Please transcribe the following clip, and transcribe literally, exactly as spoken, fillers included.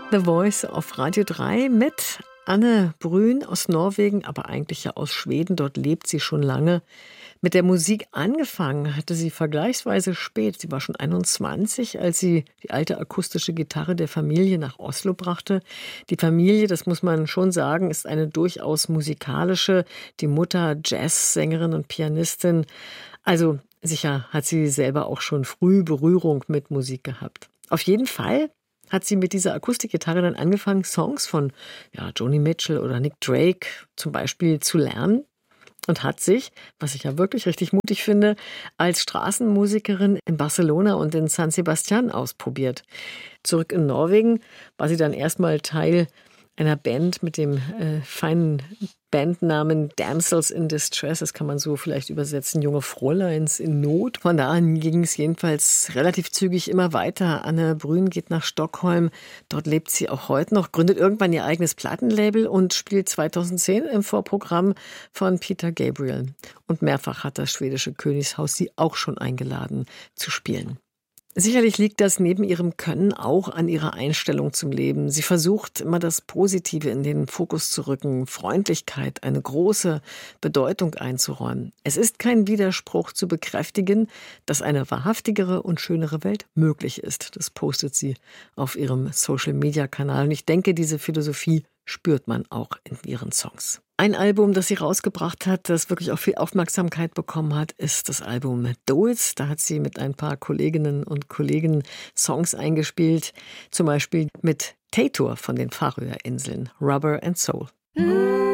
The Voice auf Radio drei mit Anne Brün aus Norwegen, aber eigentlich ja aus Schweden. Dort lebt sie schon lange. Mit der Musik angefangen hatte sie vergleichsweise spät. Sie war schon einundzwanzig, als sie die alte akustische Gitarre der Familie nach Oslo brachte. Die Familie, das muss man schon sagen, ist eine durchaus musikalische. Die Mutter Jazzsängerin und Pianistin. Also sicher hat sie selber auch schon früh Berührung mit Musik gehabt. Auf jeden Fall hat sie mit dieser Akustikgitarre dann angefangen, Songs von ja, Joni Mitchell oder Nick Drake zum Beispiel zu lernen und hat sich, was ich ja wirklich richtig mutig finde, als Straßenmusikerin in Barcelona und in San Sebastian ausprobiert. Zurück in Norwegen war sie dann erstmal Teil einer Band mit dem äh, feinen Bandnamen Damsels in Distress. Das kann man so vielleicht übersetzen, junge Fräuleins in Not. Von da an ging es jedenfalls relativ zügig immer weiter. Anne Brün geht nach Stockholm. Dort lebt sie auch heute noch, gründet irgendwann ihr eigenes Plattenlabel und spielt zweitausendzehn im Vorprogramm von Peter Gabriel. Und mehrfach hat das schwedische Königshaus sie auch schon eingeladen zu spielen. Sicherlich liegt das neben ihrem Können auch an ihrer Einstellung zum Leben. Sie versucht immer das Positive in den Fokus zu rücken, Freundlichkeit, eine große Bedeutung einzuräumen. Es ist kein Widerspruch zu bekräftigen, dass eine wahrhaftigere und schönere Welt möglich ist. Das postet sie auf ihrem Social-Media-Kanal. Und ich denke, diese Philosophie spürt man auch in ihren Songs. Ein Album, das sie rausgebracht hat, das wirklich auch viel Aufmerksamkeit bekommen hat, ist das Album Do It. Da hat sie mit ein paar Kolleginnen und Kollegen Songs eingespielt, zum Beispiel mit Teitur von den Färöerinseln, Rubber and Soul.